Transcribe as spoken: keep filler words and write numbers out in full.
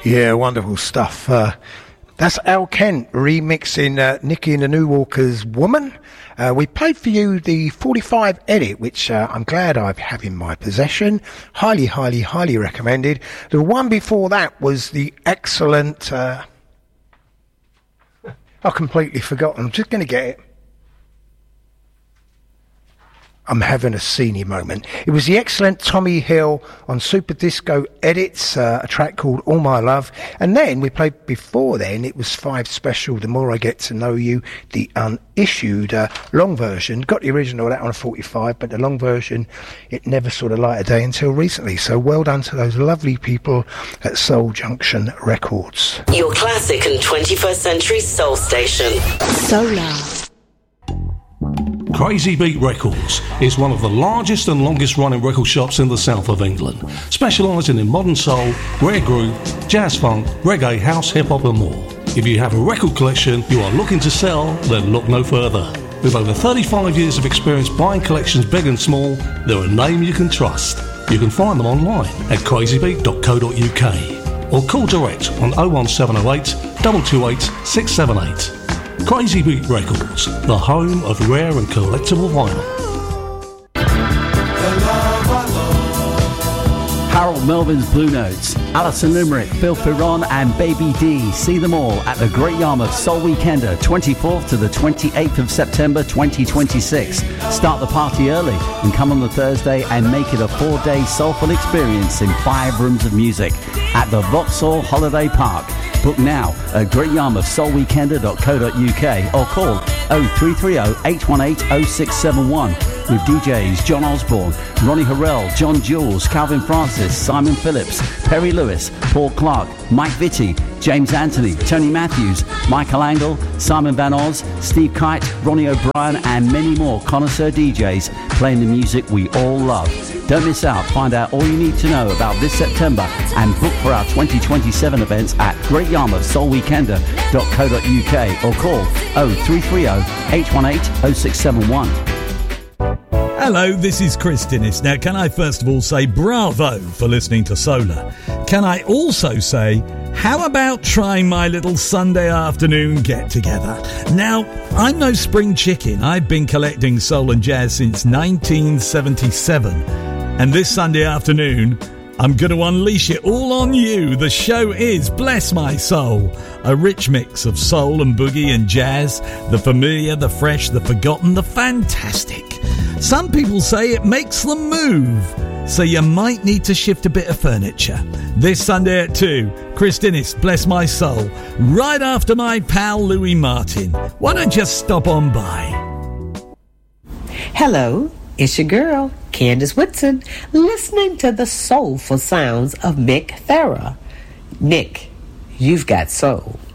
Yeah, wonderful stuff. Uh, that's Al Kent remixing uh, Nicky and the New Walkers' Woman. Uh, we played for you the forty-five edit, which uh, I'm glad I have in my possession. Highly, highly, highly recommended. The one before that was the excellent... Uh, I've completely forgotten. I'm just going to get it. I'm having a senior moment. It was the excellent Tommy Hill on Super Disco Edits, uh, a track called All My Love. And then we played before then, it was Five Special, The More I Get to Know You, the unissued uh, long version. Got the original of that on a forty-five, but the long version, it never saw the light of day until recently. So well done to those lovely people at Soul Junction Records. Your classic and twenty-first century soul station. Solar. Crazy Beat Records is one of the largest and longest running record shops in the south of England, specialising in modern soul, rare groove, jazz funk, reggae, house, hip hop and more. If you have a record collection you are looking to sell, then look no further. With over thirty-five years of experience buying collections big and small, they're a name you can trust. You can find them online at crazy beat dot co dot uk or call direct on oh one seven oh eight, two two eight, six seven eight. Crazy Beat Records, the home of rare and collectible vinyl. Harold Melvin's Blue Notes, Alison Limerick, Phil Ferron and Baby D. See them all at the Great Yarmouth Soul Weekender, twenty-fourth to the twenty-eighth of September twenty twenty-six. Start the party early and come on the Thursday and make it a four-day soulful experience in five rooms of music at the Vauxhall Holiday Park. Book now at great yarmouth soul weekender dot co dot uk or call oh three three oh, eight one eight, oh six seven one with D Js John Osborne, Ronnie Harrell, John Jules, Calvin Francis, Simon Phillips, Perry Lewis, Paul Clark, Mike Vitti, James Anthony, Tony Matthews, Michael Angle, Simon Van Oz, Steve Kite, Ronnie O'Brien and many more connoisseur D Js playing the music we all love. Don't miss out. Find out all you need to know about this September and book for our twenty twenty-seven events at great yarmouth soul weekender dot co dot uk or call oh three three oh, eight one eight, oh six seven one. Hello, this is Chris Dinnis. Now, can I first of all say bravo for listening to Solar? Can I also say, how about trying my little Sunday afternoon get-together? Now, I'm no spring chicken. I've been collecting soul and jazz since nineteen seventy-seven. And this Sunday afternoon, I'm going to unleash it all on you. The show is Bless My Soul, a rich mix of soul and boogie and jazz, the familiar, the fresh, the forgotten, the fantastic. Some people say it makes them move, so you might need to shift a bit of furniture. This Sunday at two, Chris Dinnis, Bless My Soul, right after my pal Louis Martin. Why don't you stop on by? Hello, it's your girl, Candace Whitson, listening to the soulful sounds of Mick Farah. Nick, you've got soul.